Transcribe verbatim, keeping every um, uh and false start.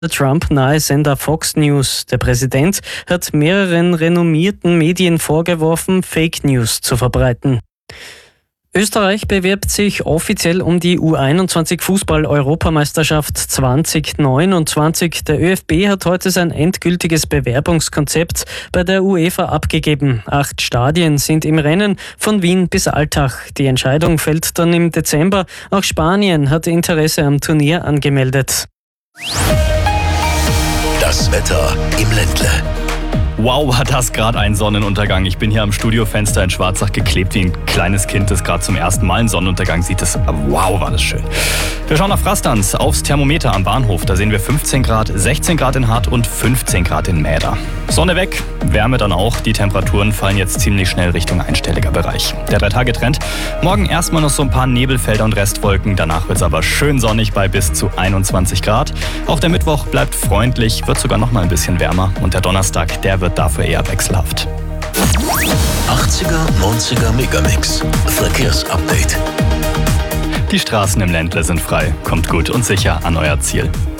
Der Trump-nahe Sender Fox News. Der Präsident hat mehreren renommierten Medien vorgeworfen, Fake News zu verbreiten. Österreich bewirbt sich offiziell um die U einundzwanzig Fußball-Europameisterschaft zwanzig neunundzwanzig. Der ÖFB hat heute sein endgültiges Bewerbungskonzept bei der UEFA abgegeben. Acht Stadien sind im Rennen, von Wien bis Altach. Die Entscheidung fällt dann im Dezember. Auch Spanien hat Interesse am Turnier angemeldet. Das Wetter im Ländle. Wow, war das gerade ein Sonnenuntergang. Ich bin hier am Studiofenster in Schwarzach geklebt wie ein kleines Kind, das gerade zum ersten Mal einen Sonnenuntergang sieht. Das, wow, war das schön. Wir schauen nach Frastanz aufs Thermometer am Bahnhof. Da sehen wir fünfzehn Grad, sechzehn Grad in Hart und fünfzehn Grad in Mäder. Sonne weg, Wärme dann auch. Die Temperaturen fallen jetzt ziemlich schnell Richtung einstelliger Bereich. Der Drei-Tage-Trend. Morgen erstmal noch so ein paar Nebelfelder und Restwolken. Danach wird es aber schön sonnig bei bis zu einundzwanzig Grad. Auch der Mittwoch bleibt freundlich, wird sogar noch mal ein bisschen wärmer. Und der Donnerstag, der wird dafür eher wechselhaft. achtziger, neunziger Megamix. Verkehrsupdate. Die Straßen im Ländle sind frei. Kommt gut und sicher an euer Ziel.